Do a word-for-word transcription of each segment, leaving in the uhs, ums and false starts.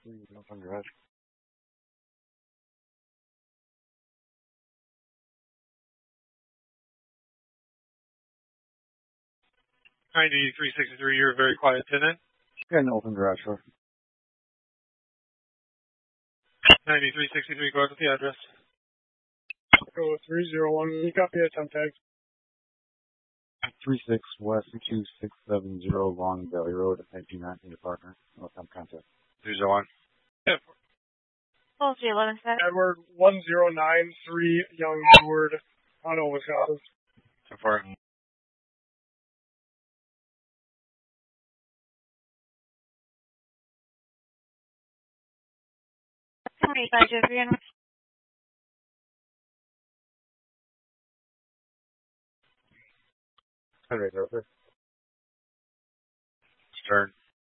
Three Open Garage. ninety-three sixty-three, you're a very quiet tenant. Yeah, an open garage door. ninety-three sixty-three, go ahead with the address. Go three zero one, you copy that temp tag. three six West two six seven zero Long Valley Road. I do not need a partner. No time contact. three zero one. Yeah. Full three eleven set. Edward one zero nine three Young Edward, Ottawa, Wisconsin. So far. Three five zero three and Henry Roper. Stern.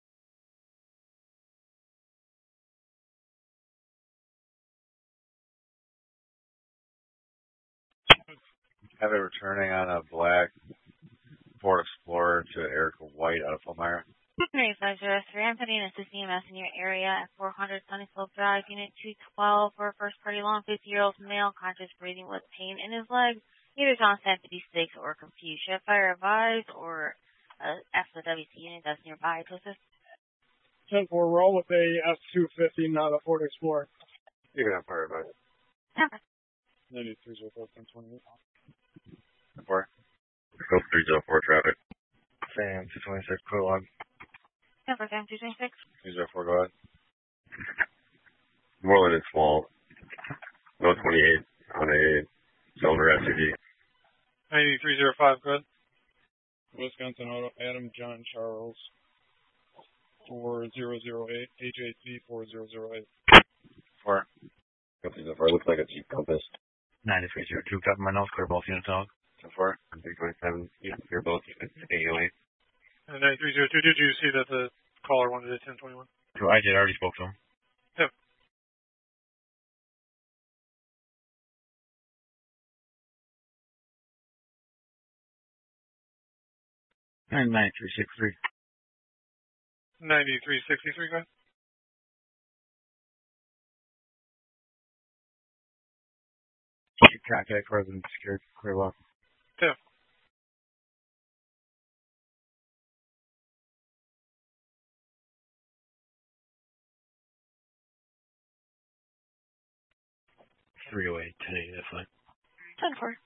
Have it returning on a black Ford Explorer to Erica White out of Palmyra. three five zero three. I'm putting a C M S in your area at four hundred Sunny Slope Drive, Unit two twelve, for a first party long fifty-year-old male, conscious breathing with pain in his legs, either constant to be sick or confused. Should I fire advise or uh, ask the W C unit that's nearby to assist? ten four, roll with a F two fifty, not a Ford Explorer. You can have fire advice. Okay. ninety-three zero four, ten twenty-eight. Four. Go three zero four traffic. Sam two twenty-six, clear log. Yeah, for Sam two twenty-six. three zero four, go ahead. Moreland is small. No twenty-eight on a cylinder S U V. ninety-three zero five, go ahead. Wisconsin Auto, Adam John Charles, four zero zero eight, H A C four zero zero eight. Four. Go three zero four, looks like a Jeep Compass. ninety-three zero two, got my nose clear, both units dog. So far. three twenty-seven, yeah, you're both units, eight oh eight. And ninety-three zero two, did you see that the caller wanted a ten twenty-one? I did, I already spoke to him. Yep. And ninety-three sixty-three. ninety-three sixty-three, go ahead. Contact resident secured, clear log. Yeah. three oh eight, today, that's fine. ten four.